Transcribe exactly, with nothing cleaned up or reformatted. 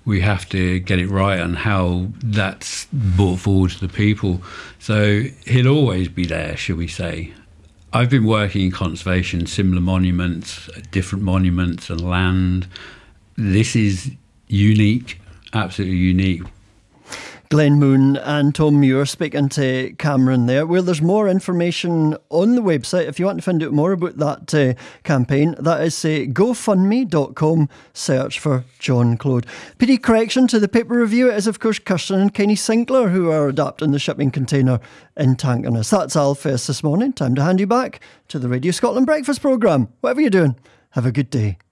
we have to get it right on how that's brought forward to the people. So he'll always be there, shall we say. I've been working in conservation, similar monuments, different monuments and land. This is unique, absolutely unique. Glenn Moon and Tom Muir speaking to Cameron there. Well, there's more information on the website if you want to find out more about that uh, campaign. That is uh, go fund me dot com, search for John Clode. P D correction to the paper review. It is, of course, Kirsten and Kenny Sinclair who are adapting the shipping container in Tankerness. That's Alfest this morning. Time to hand you back to the Radio Scotland Breakfast programme. Whatever you're doing, have a good day.